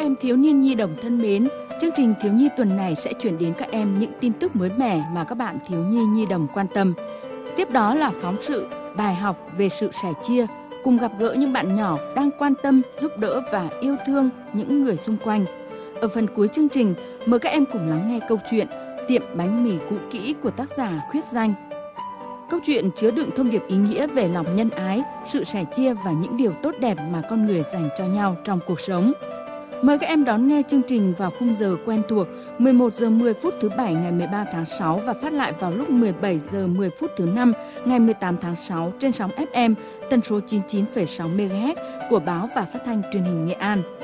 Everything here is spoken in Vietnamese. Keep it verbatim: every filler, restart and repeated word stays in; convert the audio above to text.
em thiếu niên nhi đồng thân mến, chương trình Thiếu nhi tuần này sẽ chuyển đến các em những tin tức mới mẻ mà các bạn thiếu nhi nhi đồng quan tâm. Tiếp đó là phóng sự, bài học về sự sẻ chia, cùng gặp gỡ những bạn nhỏ đang quan tâm, giúp đỡ và yêu thương những người xung quanh. Ở phần cuối chương trình, mời các em cùng lắng nghe câu chuyện Tiệm bánh mì cũ kỹ của tác giả Khuyết Danh. Câu chuyện chứa đựng thông điệp ý nghĩa về lòng nhân ái, sự sẻ chia và những điều tốt đẹp mà con người dành cho nhau trong cuộc sống. Mời các em đón nghe chương trình vào khung giờ quen thuộc mười một giờ mười phút thứ Bảy ngày mười ba tháng sáu và phát lại vào lúc mười bảy giờ mười phút thứ Năm ngày mười tám tháng sáu trên sóng ép em tần số chín mươi chín phẩy sáu mê ga héc của báo và phát thanh truyền hình Nghệ An.